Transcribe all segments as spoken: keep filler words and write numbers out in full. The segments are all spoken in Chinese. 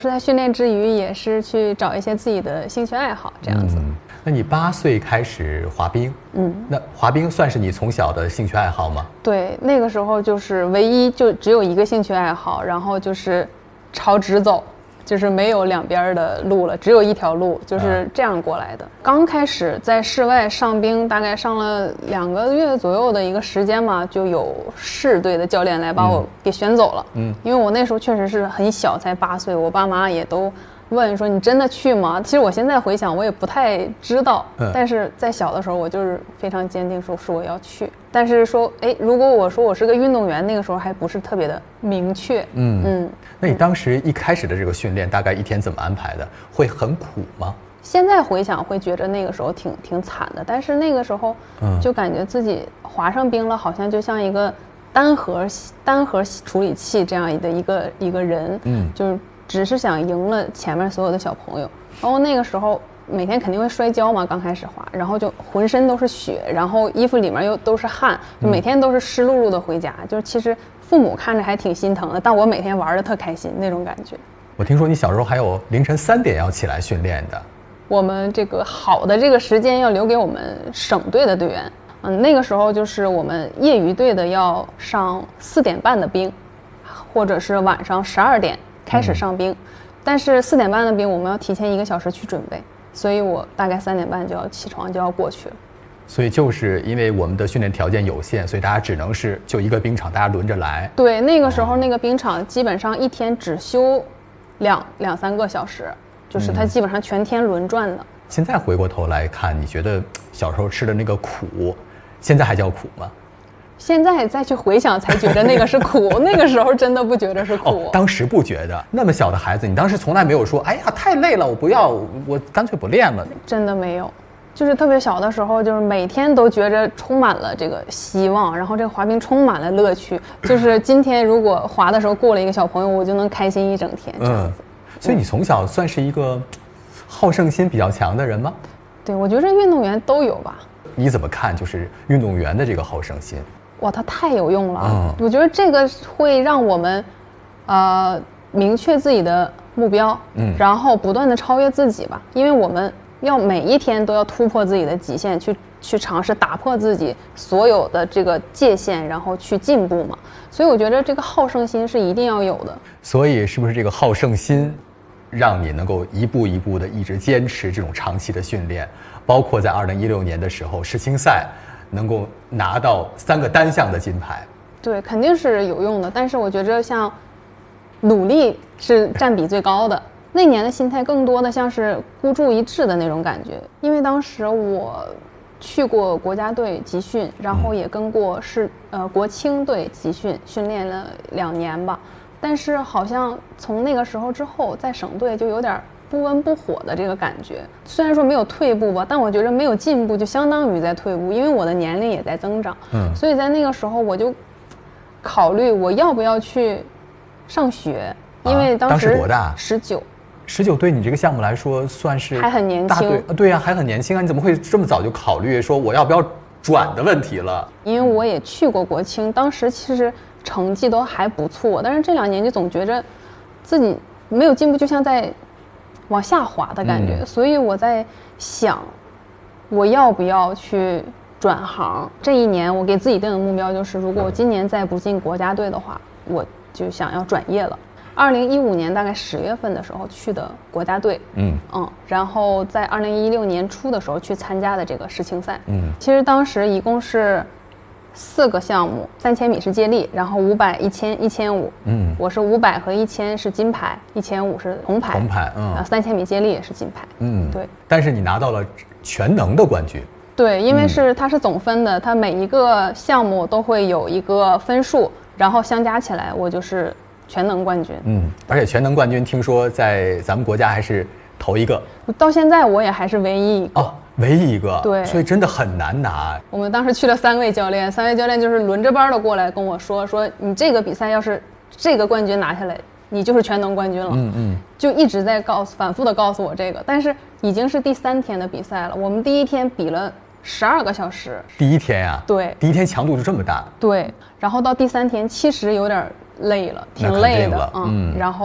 是在训练之余，也是去找一些自己的兴趣爱好，这样子。 嗯，那你八岁开始滑冰，嗯，那滑冰算是你从小的兴趣爱好吗？ 对，那个时候就是唯一就只有一个兴趣爱好，然后就是朝直走。就是没有两边的路了，只有一条路，就是这样过来的。嗯、刚开始在室外上冰，大概上了两个月左右的一个时间嘛，就有市队的教练来把我给选走了。嗯，因为我那时候确实是很小，才八岁，我爸妈也都问说你真的去吗？其实我现在回想，我也不太知道，嗯、但是在小的时候，我就是非常坚定说是我要去。但是说，哎，如果我说我是个运动员，那个时候还不是特别的明确。嗯嗯，那你当时一开始的这个训练，大概一天怎么安排的？会很苦吗？ 现在回想会觉得那个时候挺挺惨的，但是那个时候就感觉自己滑上冰了，好像就像一个单核单核处理器这样的一个一个人，嗯，就是只是想赢了前面所有的小朋友。然后那个时候每天肯定会摔跤嘛，刚开始滑，然后就浑身都是血，然后衣服里面又都是汗，就每天都是湿漉漉的回家。就是其实父母看着还挺心疼的，但我每天玩的特开心那种感觉。 我听说你小时候还有凌晨三点要起来训练的。 我们这个好的这个时间要留给我们省队的队员。嗯，那个时候就是我们业余队的要上四点半的冰，或者是晚上十二点开始上冰，嗯、但是四点半的冰我们要提前一个小时去准备。所以我大概三点半就要起床，就要过去了。 所以就是因为我们的训练条件有限，所以大家只能是就一个冰场，大家轮着来。 对，那个时候那个冰场基本上一天只休两两三个小时，就是它基本上全天轮转的。嗯、 现在回过头来看，你觉得小时候吃的那个苦，现在还叫苦吗？ 现在再去回想才觉得那个是苦，那个时候真的不觉得是苦。 哦，当时不觉得。那么小的孩子，你当时从来没有说，哎呀，太累了，我不要，我干脆不练了。 真的没有，就是特别小的时候，就是每天都觉着充满了这个希望，然后这个滑冰充满了乐趣。就是今天如果滑的时候过了一个小朋友，我就能开心一整天这样子。嗯， 所以你从小算是一个好胜心比较强的人吗？ 对，我觉得运动员都有吧。 你怎么看就是运动员的这个好胜心？ 哇，它太有用了！嗯，我觉得这个会让我们，呃，明确自己的目标，嗯，然后不断的超越自己吧。因为我们要每一天都要突破自己的极限，去去尝试打破自己所有的这个界限，然后去进步嘛。所以我觉得这个好胜心是一定要有的。 所以是不是这个好胜心，让你能够一步一步的一直坚持这种长期的训练，包括在二零一六年的时候世青赛。能够拿到三个单项的金牌， 对，肯定是有用的。但是我觉着像努力是占比最高的。那年的心态更多的像是孤注一掷的那种感觉，因为当时我去过国家队集训，然后也跟过是呃国青队集训，训练了两年吧。但是好像从那个时候之后，在省队就有点不温不火的这个感觉，虽然说没有退步吧，但我觉得没有进步就相当于在退步，因为我的年龄也在增长。嗯，所以在那个时候我就考虑我要不要去上学，因为当时多大？ 十九。 十九对你这个项目来说算是还很年轻。 对呀、啊，还很年轻啊！你怎么会这么早就考虑说我要不要转的问题了？ 因为我也去过国青，当时其实成绩都还不错，但是这两年就总觉着自己没有进步，就像在往下滑的感觉，嗯、所以我在想，我要不要去转行？这一年我给自己定的目标就是，如果我今年再不进国家队的话，我就想要转业了。二零一五年大概十月份的时候去的国家队，嗯嗯，然后在二零一六年初的时候去参加的这个世青赛，嗯，其实当时一共是四个项目，三千米是接力，然后五百、一千、一千五。嗯，我是五百和一千是金牌，一千五是铜牌。 铜牌，嗯， 啊，三千米接力也是金牌。嗯，对。 但是你拿到了全能的冠军。 对，因为是它是总分的，它每一个项目都会有一个分数，然后相加起来，我就是全能冠军。 嗯，而且全能冠军听说在咱们国家还是头一个。 到现在我也还是唯一一个。 哦。唯一一个， 对， 所以真的很难拿。 我们当时去了三位教练，三位教练就是轮着班的过来跟我说，说你这个比赛要是这个冠军拿下来，你就是全能冠军了。嗯嗯，就一直在告诉，反复的告诉我这个。但是已经是第三天的比赛了，我们第一天比了十二个小时。 第一天呀、啊？ 对， 第一天强度就这么大。 对，然后到第三天其实有点累了，挺累的。嗯，嗯然后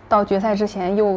到决赛之前又